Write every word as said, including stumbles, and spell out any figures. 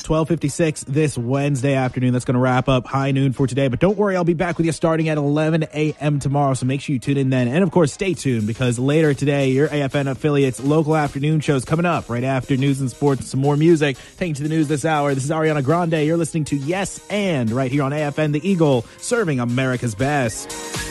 twelve fifty-six this Wednesday afternoon. That's going to wrap up High Noon for today. But don't worry, I'll be back with you starting at eleven a.m. tomorrow, so make sure you tune in then. And, of course, stay tuned because later today, your A F N affiliates' local afternoon shows coming up right after news and sports and some more music. Taking you to the news this hour, this is Ariana Grande. You're listening to Yes and right here on A F N, the Eagle, serving America's best.